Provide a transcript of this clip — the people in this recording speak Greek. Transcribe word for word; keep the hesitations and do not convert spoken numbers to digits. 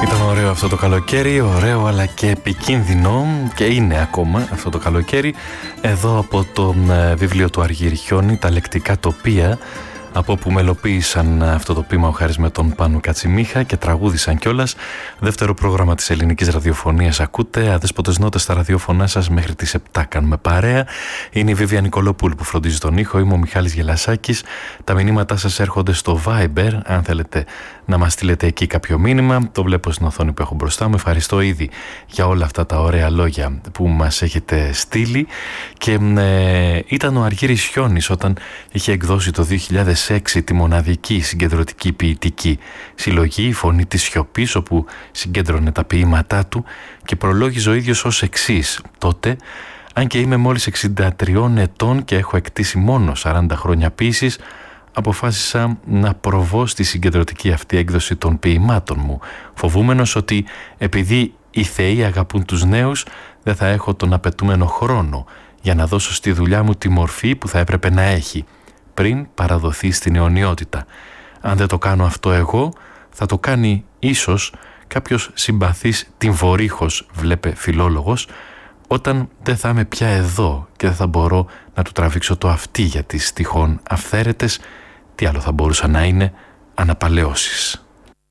Ήταν ωραίο αυτό το καλοκαίρι, ωραίο αλλά και επικίνδυνο, και είναι ακόμα αυτό το καλοκαίρι. Εδώ από το ε, βιβλίο του Αργύρη Χιόνι, τα λεκτικά τοπία, από όπου μελοποίησαν αυτό το ποίημα ο Χάρης με τον Πάνο Κατσιμίχα και τραγούδισαν κιόλας. Δεύτερο πρόγραμμα της ελληνικής ραδιοφωνίας ακούτε, αδέσποτες νότες στα ραδιόφωνά σας μέχρι τις επτά κάνουμε παρέα. Είναι η Βίβια Νικολοπούλου που φροντίζει τον ήχο, είμαι ο Μιχάλης Γελασάκης. Τα μηνύματά σας έρχονται στο Viber, αν θέλετε να μας στείλετε εκεί κάποιο μήνυμα. Το βλέπω στην οθόνη που έχω μπροστά μου. Ευχαριστώ ήδη για όλα αυτά τα ωραία λόγια που μας έχετε στείλει. Και ε, ήταν ο Αργύρης Χιόνις όταν είχε εκδώσει το δύο χιλιάδες έξι τη μοναδική συγκεντρωτική ποιητική συλλογή «Η Φωνή της Σιωπής», όπου συγκέντρωνε τα ποίηματά του και προλόγιζε ο ίδιος ως εξής: τότε, αν και είμαι μόλις εξήντα τριών ετών και έχω εκτίσει μόνο σαράντα χρόνια ποίησης, αποφάσισα να προβώ στη συγκεντρωτική αυτή έκδοση των ποιημάτων μου, φοβούμενος ότι επειδή οι θεοί αγαπούν τους νέους, δεν θα έχω τον απαιτούμενο χρόνο για να δώσω στη δουλειά μου τη μορφή που θα έπρεπε να έχει πριν παραδοθεί στην αιωνιότητα. Αν δεν το κάνω αυτό εγώ, θα το κάνει ίσως κάποιος συμπαθής τυμβορύχος, βλέπε φιλόλογος, όταν δεν θα είμαι πια εδώ και δεν θα μπορώ να του τραβήξω το αυτί για τις τυχόν αυθαίρετες, τι άλλο θα μπορούσαν να είναι, αναπαλαιώσεις.